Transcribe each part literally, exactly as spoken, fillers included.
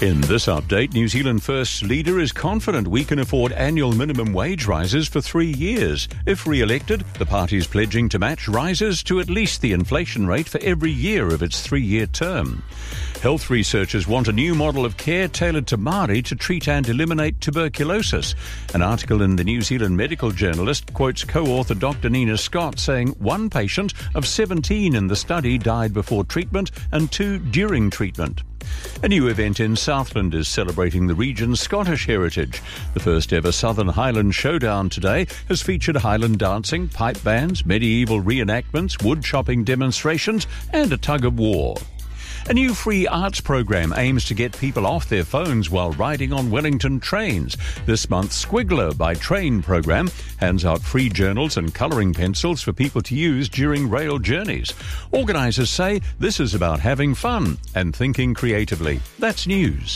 In this update, New Zealand First's leader is confident we can afford annual minimum wage rises for three years. If re-elected, the party is pledging to match rises to at least the inflation rate for every year of its three-year term. Health researchers want a new model of care tailored to Māori to treat and eliminate tuberculosis. An article in the New Zealand Medical Journalist quotes co-author Doctor Nina Scott saying one patient of seventeen in the study died before treatment and two during treatment. A new event in Southland is celebrating the region's Scottish heritage. The first ever Southern Highland Showdown today has featured Highland dancing, pipe bands, medieval reenactments, wood chopping demonstrations and a tug of war. A new free arts program aims to get people off their phones while riding on Wellington trains. This month's Squiggler by Train program hands out free journals and colouring pencils for people to use during rail journeys. Organisers say this is about having fun and thinking creatively. That's news.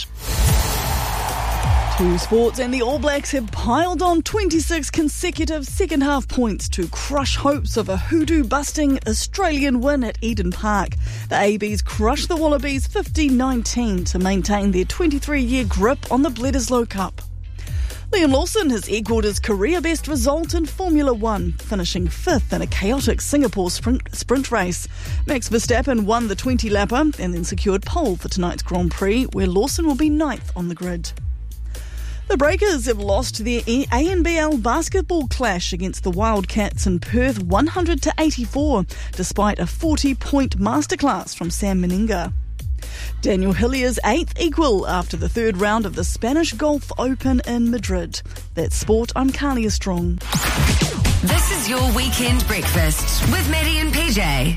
To sports, and the All Blacks have piled on twenty-six consecutive second-half points to crush hopes of a hoodoo-busting Australian win at Eden Park. The A Bs crushed the Wallabies fifteen nineteen to maintain their twenty-three-year grip on the Bledisloe Cup. Liam Lawson has equalled his career-best result in Formula One, finishing fifth in a chaotic Singapore sprint, sprint race. Max Verstappen won the twenty-lapper and then secured pole for tonight's Grand Prix, where Lawson will be ninth on the grid. The Breakers have lost their A N B L basketball clash against the Wildcats in Perth one hundred to eighty-four, despite a forty-point masterclass from Sam Meninga. Daniel Hillier's eighth equal after the third round of the Spanish Golf Open in Madrid. That's sport. I'm Carlia Strong. This is your weekend breakfast with Maddie and P J.